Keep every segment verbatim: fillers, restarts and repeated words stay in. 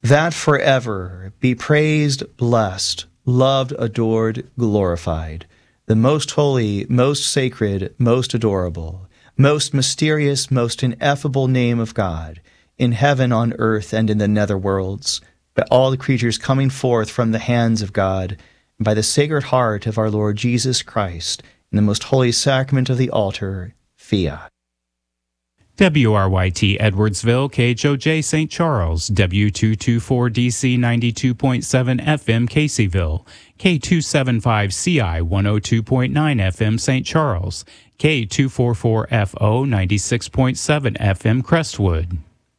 that forever be praised, blessed, loved, adored, glorified, the most holy, most sacred, most adorable, most mysterious, most ineffable name of God, in heaven, on earth, and in the nether worlds, by all the creatures coming forth from the hands of God, and by the Sacred Heart of our Lord Jesus Christ, in the most holy sacrament of the altar, fiat. W R Y T Edwardsville, K H O J Saint Charles, W two twenty-four D C ninety-two point seven F M Caseyville, K two seventy-five C I one oh two point nine F M Saint Charles, K two forty-four F O ninety-six point seven F M Crestwood.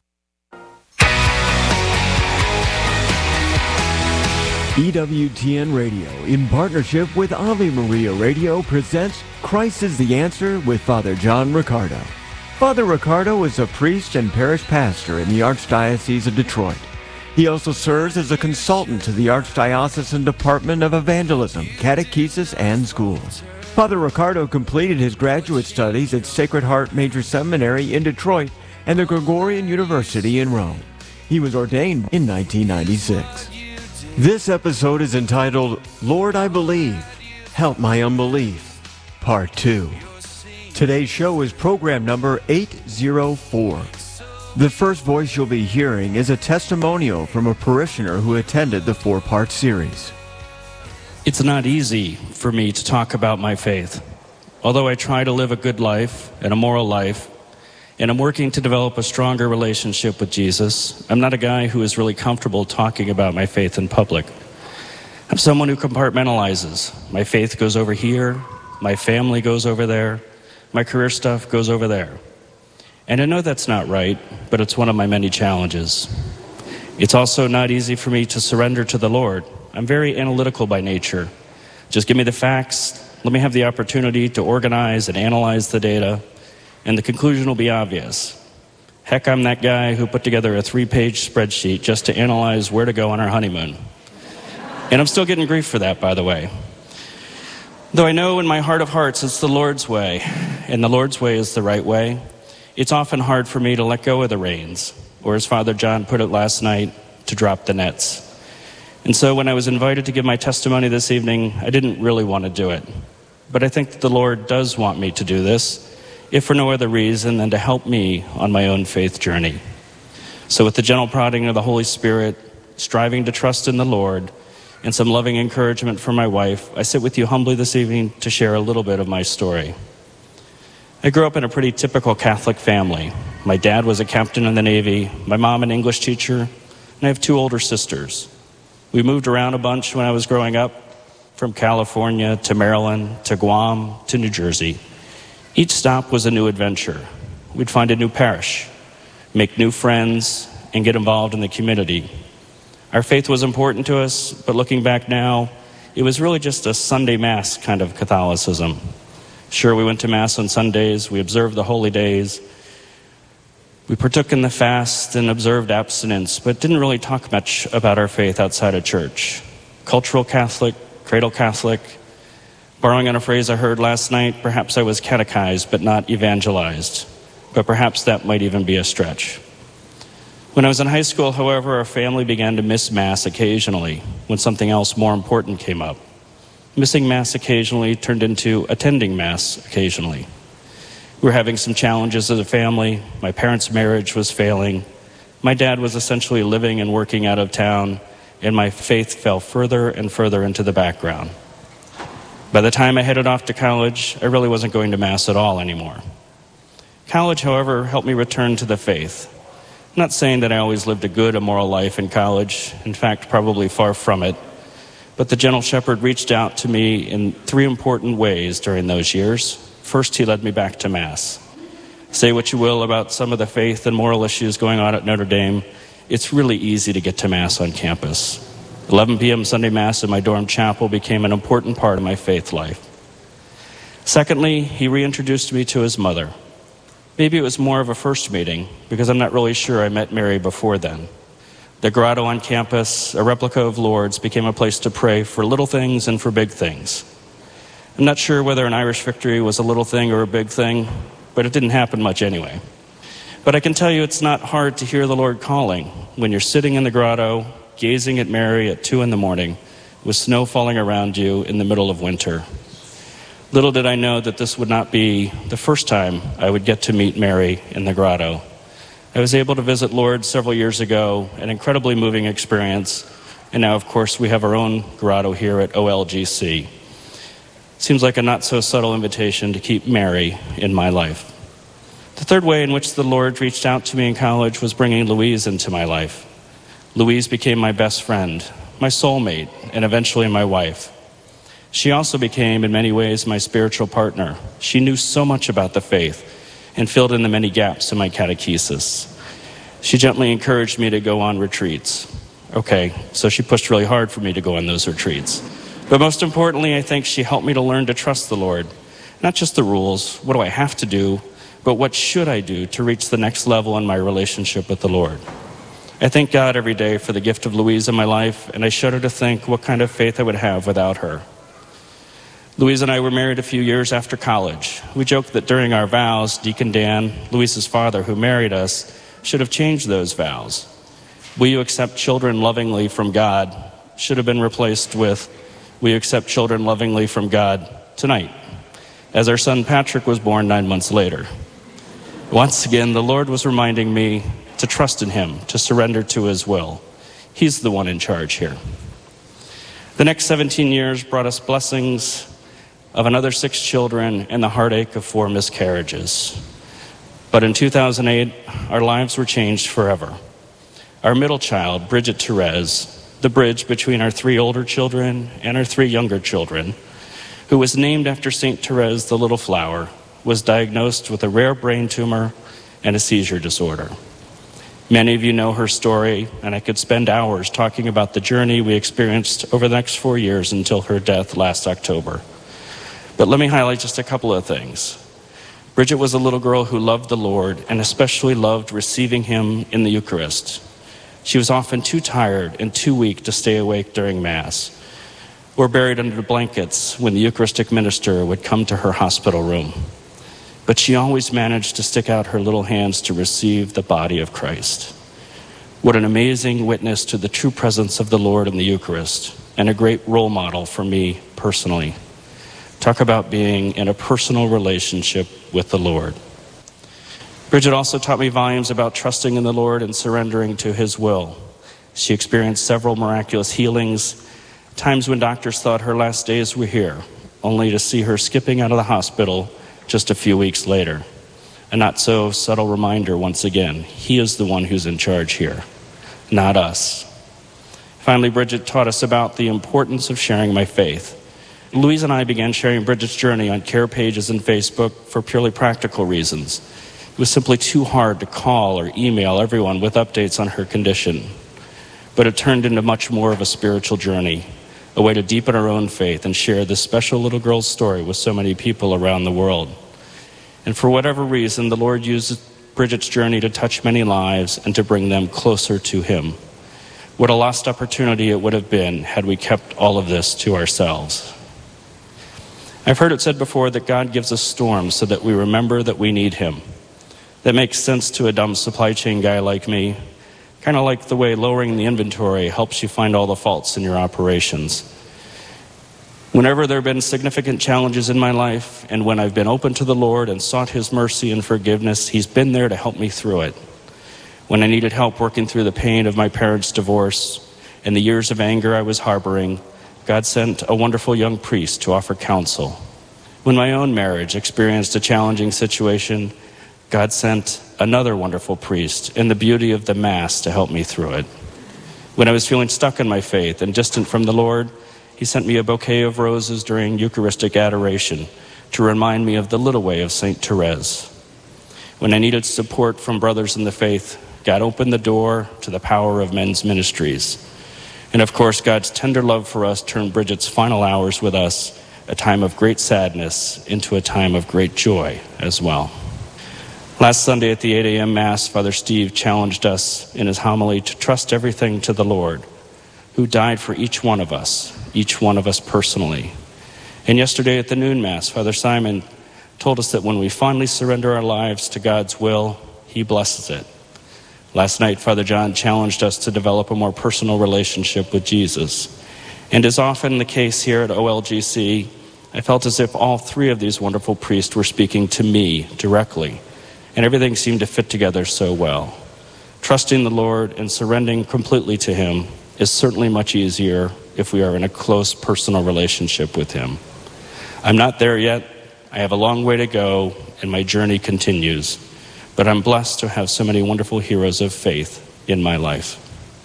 E W T N Radio, in partnership with Ave Maria Radio, presents Christ is the Answer with Father John Riccardo. Father Riccardo is a priest and parish pastor in the Archdiocese of Detroit. He also serves as a consultant to the Archdiocesan Department of Evangelism, Catechesis, and Schools. Father Riccardo completed his graduate studies at Sacred Heart Major Seminary in Detroit and the Gregorian University in Rome. He was ordained in nineteen ninety-six. This episode is entitled, Lord, I Believe, Help My Unbelief, Part two. Today's show is program number eight oh four. The first voice you'll be hearing is a testimonial from a parishioner who attended the four-part series. It's not easy for me to talk about my faith. Although I try to live a good life and a moral life, and I'm working to develop a stronger relationship with Jesus, I'm not a guy who is really comfortable talking about my faith in public. I'm someone who compartmentalizes. My faith goes over here, my family goes over there, my career stuff goes over there. And I know that's not right, but it's one of my many challenges. It's also not easy for me to surrender to the Lord. I'm very analytical by nature. Just give me the facts, let me have the opportunity to organize and analyze the data, and the conclusion will be obvious. Heck, I'm that guy who put together a three-page spreadsheet just to analyze where to go on our honeymoon. And I'm still getting grief for that, by the way. Though I know in my heart of hearts it's the Lord's way, and the Lord's way is the right way, it's often hard for me to let go of the reins, or as Father John put it last night, to drop the nets. And so when I was invited to give my testimony this evening, I didn't really want to do it. But I think that the Lord does want me to do this, if for no other reason than to help me on my own faith journey. So with the gentle prodding of the Holy Spirit, striving to trust in the Lord, and some loving encouragement from my wife, I sit with you humbly this evening to share a little bit of my story. I grew up in a pretty typical Catholic family. My dad was a captain in the Navy, my mom an English teacher, and I have two older sisters. We moved around a bunch when I was growing up, from California to Maryland to Guam to New Jersey. Each stop was a new adventure. We'd find a new parish, make new friends, and get involved in the community. Our faith was important to us, but looking back now, it was really just a Sunday Mass kind of Catholicism. Sure, we went to Mass on Sundays, we observed the holy days, we partook in the fast and observed abstinence, but didn't really talk much about our faith outside of church. Cultural Catholic, cradle Catholic. Borrowing on a phrase I heard last night, perhaps I was catechized but not evangelized. But perhaps that might even be a stretch. When I was in high school, however, our family began to miss Mass occasionally when something else more important came up. Missing Mass occasionally turned into attending Mass occasionally. We were having some challenges as a family. My parents' marriage was failing. My dad was essentially living and working out of town, and my faith fell further and further into the background. By the time I headed off to college, I really wasn't going to Mass at all anymore. College, however, helped me return to the faith. I'm not saying that I always lived a good, immoral life in college. In fact, probably far from it. But the gentle shepherd reached out to me in three important ways during those years. First, he led me back to Mass. Say what you will about some of the faith and moral issues going on at Notre Dame, it's really easy to get to Mass on campus. eleven p.m. Sunday Mass in my dorm chapel became an important part of my faith life. Secondly, he reintroduced me to his mother. Maybe it was more of a first meeting, because I'm not really sure I met Mary before then. The grotto on campus, a replica of Lourdes, became a place to pray for little things and for big things. I'm not sure whether an Irish victory was a little thing or a big thing, but it didn't happen much anyway. But I can tell you it's not hard to hear the Lord calling when you're sitting in the grotto, gazing at Mary at two in the morning, with snow falling around you in the middle of winter. Little did I know that this would not be the first time I would get to meet Mary in the grotto. I was able to visit Lourdes several years ago, an incredibly moving experience, and now, of course, we have our own grotto here at O L G C. Seems like a not-so-subtle invitation to keep Mary in my life. The third way in which the Lord reached out to me in college was bringing Louise into my life. Louise became my best friend, my soulmate, and eventually my wife. She also became, in many ways, my spiritual partner. She knew so much about the faith and filled in the many gaps in my catechesis. She gently encouraged me to go on retreats. Okay, so she pushed really hard for me to go on those retreats. But most importantly, I think she helped me to learn to trust the Lord. Not just the rules, what do I have to do, but what should I do to reach the next level in my relationship with the Lord? I thank God every day for the gift of Louise in my life, and I shudder to think what kind of faith I would have without her. Louise and I were married a few years after college. We joked that during our vows, Deacon Dan, Louise's father who married us, should have changed those vows. Will you accept children lovingly from God should have been replaced with, will you accept children lovingly from God tonight? As our son Patrick was born nine months later. Once again, the Lord was reminding me to trust in him, to surrender to his will. He's the one in charge here. The next seventeen years brought us blessings of another six children and the heartache of four miscarriages. But in two thousand eight, our lives were changed forever. Our middle child, Bridget Therese, the bridge between our three older children and our three younger children, who was named after Saint Therese the Little Flower, was diagnosed with a rare brain tumor and a seizure disorder. Many of you know her story, and I could spend hours talking about the journey we experienced over the next four years until her death last October. But let me highlight just a couple of things. Bridget was a little girl who loved the Lord and especially loved receiving him in the Eucharist. She was often too tired and too weak to stay awake during Mass, or buried under the blankets when the Eucharistic minister would come to her hospital room. But she always managed to stick out her little hands to receive the body of Christ. What an amazing witness to the true presence of the Lord in the Eucharist, and a great role model for me personally. Talk about being in a personal relationship with the Lord. Bridget also taught me volumes about trusting in the Lord and surrendering to his will. She experienced several miraculous healings, times when doctors thought her last days were here, only to see her skipping out of the hospital just a few weeks later. A not so subtle reminder once again, he is the one who's in charge here, not us. Finally, Bridget taught us about the importance of sharing my faith. Louise and I began sharing Bridget's journey on care pages and Facebook for purely practical reasons. It was simply too hard to call or email everyone with updates on her condition. But it turned into much more of a spiritual journey, a way to deepen our own faith and share this special little girl's story with so many people around the world. And for whatever reason, the Lord used Bridget's journey to touch many lives and to bring them closer to him. What a lost opportunity it would have been had we kept all of this to ourselves. I've heard it said before that God gives us storms so that we remember that we need him. That makes sense to a dumb supply chain guy like me, kind of like the way lowering the inventory helps you find all the faults in your operations. Whenever there have been significant challenges in my life, and when I've been open to the Lord and sought his mercy and forgiveness, he's been there to help me through it. When I needed help working through the pain of my parents' divorce and the years of anger I was harboring, God sent a wonderful young priest to offer counsel. When my own marriage experienced a challenging situation, God sent another wonderful priest in the beauty of the Mass to help me through it. When I was feeling stuck in my faith and distant from the Lord, he sent me a bouquet of roses during Eucharistic adoration to remind me of the little way of Saint Therese. When I needed support from brothers in the faith, God opened the door to the power of men's ministries. And of course, God's tender love for us turned Bridget's final hours with us, a time of great sadness, into a time of great joy as well. Last Sunday at the eight a.m. Mass, Father Steve challenged us in his homily to trust everything to the Lord, who died for each one of us, each one of us personally. And yesterday at the noon Mass, Father Simon told us that when we finally surrender our lives to God's will, he blesses it. Last night, Father John challenged us to develop a more personal relationship with Jesus. And as often the case here at O L G C, I felt as if all three of these wonderful priests were speaking to me directly, and everything seemed to fit together so well. Trusting the Lord and surrendering completely to Him is certainly much easier if we are in a close personal relationship with Him. I'm not there yet. I have a long way to go, and my journey continues. But I'm blessed to have so many wonderful heroes of faith in my life.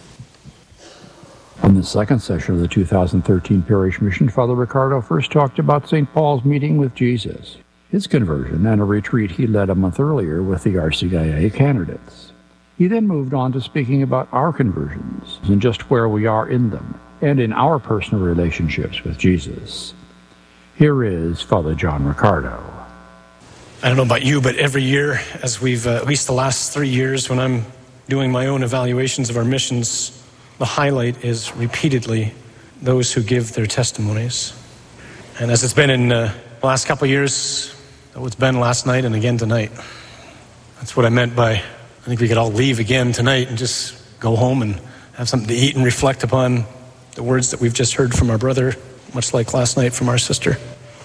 In the second session of the two thousand thirteen Parish Mission, Father Riccardo first talked about Saint Paul's meeting with Jesus, his conversion, and a retreat he led a month earlier with the R C I A candidates. He then moved on to speaking about our conversions and just where we are in them, and in our personal relationships with Jesus. Here is Father John Riccardo. I don't know about you, but every year, as we've, uh, at least the last three years, when I'm doing my own evaluations of our missions, the highlight is repeatedly those who give their testimonies. And as it's been in uh, the last couple of years, so it's been last night and again tonight. That's what I meant by, I think we could all leave again tonight and just go home and have something to eat and reflect upon the words that we've just heard from our brother, much like last night from our sister.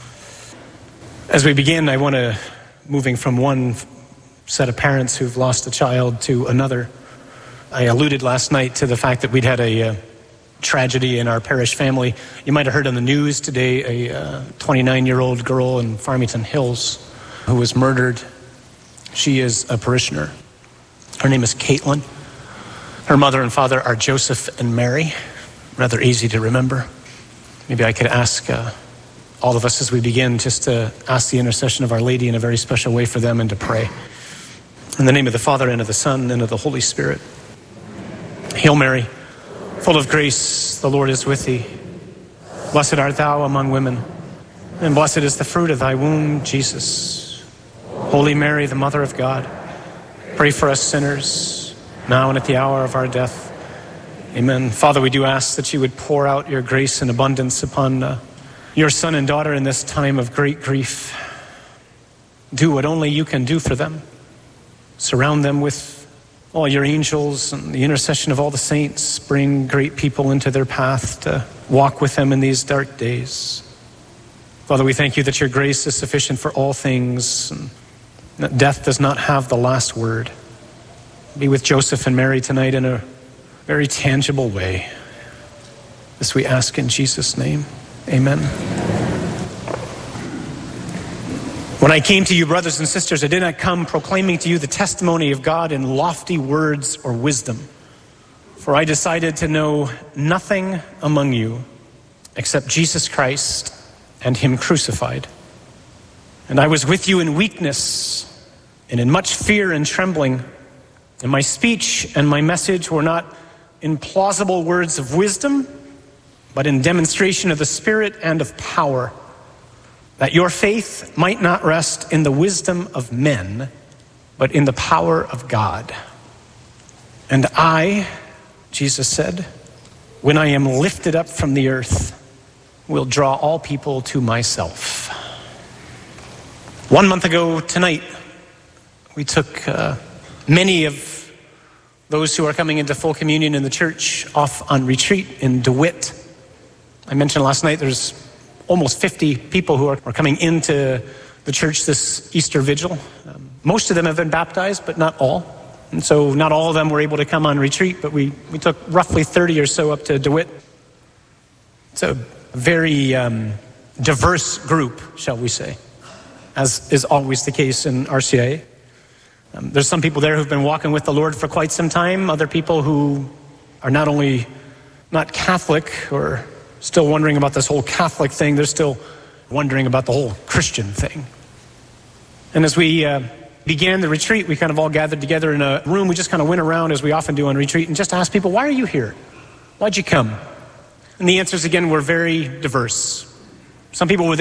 As we begin, I want to, moving from one set of parents who've lost a child to another, I alluded last night to the fact that we'd had a uh, tragedy in our parish family. You might have heard on the news today a uh, twenty-nine-year-old girl in Farmington Hills who was murdered. She is a parishioner. Her name is Caitlin. Her mother and father are Joseph and Mary. Rather easy to remember. Maybe I could ask uh, all of us as we begin just to ask the intercession of Our Lady in a very special way for them and to pray. In the name of the Father, and of the Son, and of the Holy Spirit. Hail Mary, full of grace, the Lord is with thee. Blessed art thou among women, and blessed is the fruit of thy womb, Jesus. Holy Mary, the Mother of God, pray for us sinners, now and at the hour of our death. Amen. Father, we do ask that you would pour out your grace and abundance upon uh, your son and daughter in this time of great grief. Do what only you can do for them. Surround them with all your angels and the intercession of all the saints. Bring great people into their path to walk with them in these dark days. Father, we thank you that your grace is sufficient for all things, and that death does not have the last word. Be with Joseph and Mary tonight in a very tangible way. This we ask in Jesus' name. Amen. When I came to you, brothers and sisters, I did not come proclaiming to you the testimony of God in lofty words or wisdom. For I decided to know nothing among you except Jesus Christ and him crucified. And I was with you in weakness and in much fear and trembling. And my speech and my message were not in plausible words of wisdom, but in demonstration of the Spirit and of power, that your faith might not rest in the wisdom of men, but in the power of God. And I, Jesus said, when I am lifted up from the earth, will draw all people to myself. One month ago tonight, we took uh, many of those who are coming into full communion in the church off on retreat in DeWitt. I mentioned last night there's almost fifty people who are, are coming into the church this Easter Vigil. Um, most of them have been baptized, but not all. And so not all of them were able to come on retreat, but we, we took roughly thirty or so up to DeWitt. It's a very um, diverse group, shall we say, as is always the case in R C I A. Um, there's some people there who've been walking with the Lord for quite some time, other people who are not only not Catholic or still wondering about this whole Catholic thing, they're still wondering about the whole Christian thing. And as we uh, began the retreat, we kind of all gathered together in a room. We just kind of went around, as we often do on retreat, and just asked people, why are you here? Why'd you come? And the answers, again, were very diverse. Some people were there